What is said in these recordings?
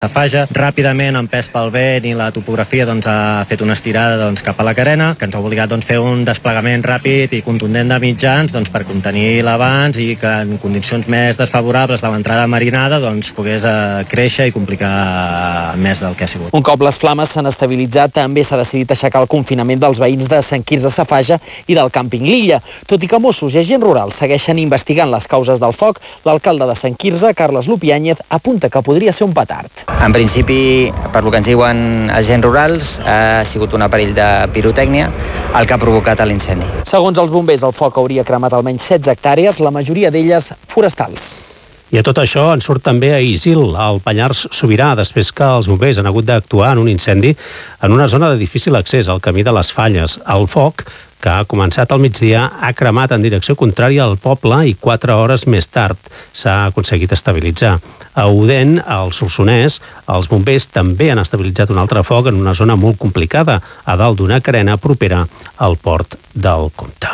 Safaja. Ràpidament, empès pel vent i la topografia, ha fet una estirada cap a la carena, que ens ha obligat a fer un desplegament ràpid i contundent de mitjans per contenir l'avanç i que en condicions més desfavorables de l'entrada marinada pogués créixer i complicar més del que ha sigut. Un cop les flames s'han estabilitzat, també s'ha decidit aixecar el confinament dels veïns de Sant Quirze Safaja i del càmping L'Illa. Tot i que Mossos i agents rurals segueixen investigant les causes del foc, l'alcalde de Sant Quirze, Carles Lupiáñez, apunta que podria ser un petard. En principi, per lo que ens diuen agents rurals, ha sigut un aparell de pirotècnia el que ha provocat l'incendi. Segons els bombers, el foc hauria cremat almenys 16 hectàrees, la majoria d'elles forestals. I a tot això en surt també a Isil, al Pallars Sobirà, després que els bombers han hagut d'actuar en un incendi en una zona de difícil accés, al camí de les Falles. El foc, que ha començat al migdia, ha cremat en direcció contrària al poble i 4 hores més tard s'ha aconseguit estabilitzar. A Odèn, al Solsonès, els bombers també han estabilitzat un altre foc en una zona molt complicada, a dalt d'una carena propera al port del Comte.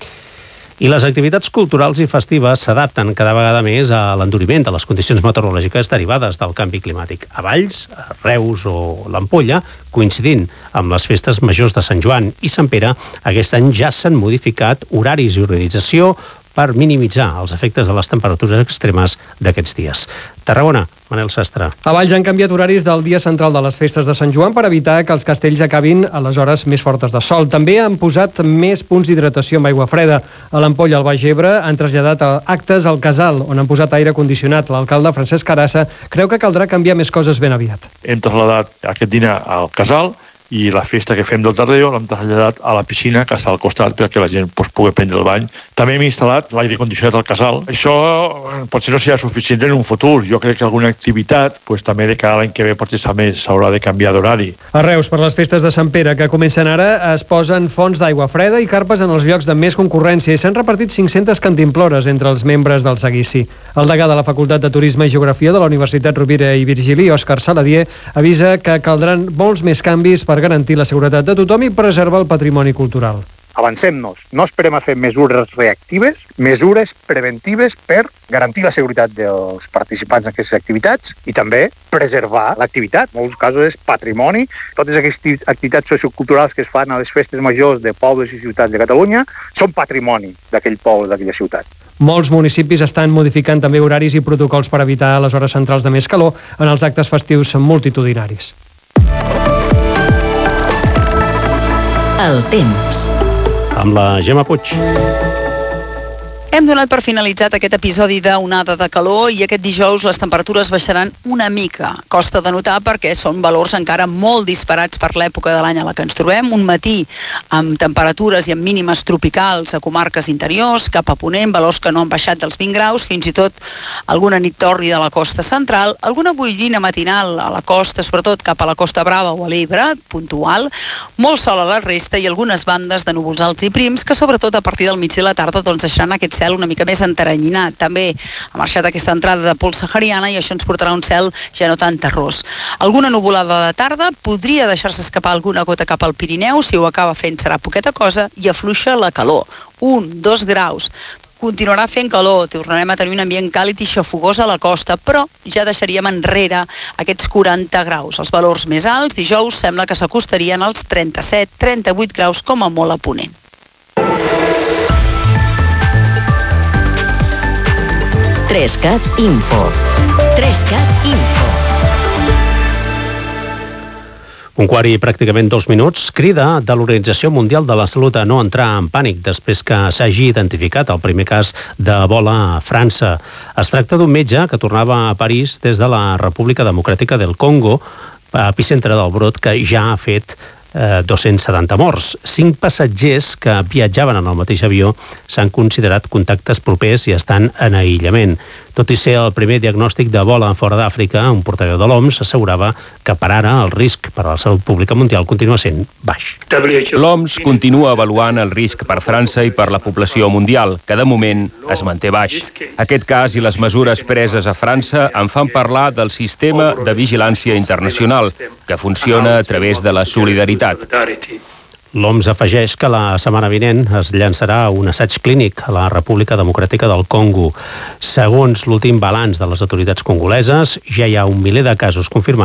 I les activitats culturals i festives s'adapten cada vegada més a l'enduriment de les condicions meteorològiques derivades del canvi climàtic. A Valls, a Reus o l'Ampolla, coincidint amb les festes majors de Sant Joan i Sant Pere, aquest any ja s'han modificat horaris i organització per minimitzar els efectes de les temperatures extremes d'aquests dies. Tarragona, Manel Sastre. A Valls han canviat horaris del dia central de les festes de Sant Joan per evitar que els castells acabin a les hores més fortes de sol. També han posat més punts d'hidratació amb aigua freda. A l'Ampolla, al Baix Ebre, han traslladat actes al Casal, on han posat aire condicionat. L'alcalde, Francesc Carassa, creu que caldrà canviar més coses ben aviat. Hem traslladat aquest dinar al Casal i la festa que fem del Tardeo l'hem traslladat a la piscina que està al costat perquè la gent pugui prendre el bany. També hem instal·lat l'aire condicionat al casal. Això potser no serà suficient en un futur. Jo crec que alguna activitat també de cara a l'any que ve potser s'haurà de canviar d'horari. A Reus, per les festes de Sant Pere, que comencen ara, es posen fonts d'aigua freda i carpes en els llocs de més concurrència i s'han repartit 500 cantimplores entre els membres del seguici. El degà de la Facultat de Turisme i Geografia de la Universitat Rovira i Virgili, Òscar Saladier, avisa que caldran molts més canvis per garantir la seguretat de tothom i preservar el patrimoni cultural. Avancem-nos, no esperem a fer mesures reactives, mesures preventives per garantir la seguretat dels participants en aquestes activitats i també preservar l'activitat. En molts casos és patrimoni. Totes aquestes activitats socioculturals que es fan a les festes majors de pobles i ciutats de Catalunya són patrimoni d'aquell poble, d'aquella ciutat. Molts municipis estan modificant també horaris i protocols per evitar les hores centrals de més calor en els actes festius multitudinaris. El temps. Amb la Gemma Puig. Hem donat per finalitzat aquest episodi d'onada de calor i aquest dijous les temperatures baixaran una mica. Costa de notar perquè són valors encara molt disparats per l'època de l'any a la que ens trobem. Un matí amb temperatures i amb mínimes tropicals a comarques interiors, cap a ponent, valors que no han baixat dels 20 graus, fins i tot alguna nit torri de la costa central, alguna boirina matinal a la costa, sobretot cap a la Costa Brava o a l'Ebre, puntual, molt sol a la resta i algunes bandes de núvols alts i prims que sobretot a partir del migdia i la tarda deixaran aquest cel una mica més enteranyinat. També ha marxat aquesta entrada de pols sahariana i això ens portarà un cel ja no tan terrós. Alguna nuvolada de tarda, podria deixar-se escapar alguna gota cap al Pirineu, si ho acaba fent serà poqueta cosa, i afluixa la calor. 1-2 graus. Continuarà fent calor, tornarem a tenir un ambient càlid i xafogós a la costa, però ja deixaríem enrere aquests 40 graus. Els valors més alts, dijous, sembla que s'acostarien als 37-38 graus com a molt a ponent. Trescat Info. Trescat Info. 1:15 i pràcticament 2 minuts. Crida de l'Organització Mundial de la Salut a no entrar en pànic després que s'hagi identificat el primer cas d'Ebola a França. Es tracta d'un metge que tornava a París des de la República Democràtica del Congo, epicentre del brot que ja ha fet 270 morts. 5 passatgers que viatjaven en el mateix avió s'han considerat contactes propers i estan en aïllament. Tot i ser el primer diagnòstic d'Ebola fora d'Àfrica, un portaveu de l'OMS assegurava que per ara el risc per a la salut pública mundial continua sent baix. L'OMS continua avaluant el risc per França i per la població mundial, que de moment es manté baix. Aquest cas i les mesures preses a França en fan parlar del sistema de vigilància internacional, que funciona a través de la solidaritat. L'OMS afegeix que la setmana vinent es llançarà un assaig clínic a la República Democràtica del Congo. Segons l'últim balanç de les autoritats congoleses, ja hi ha 1 miler de casos confirmats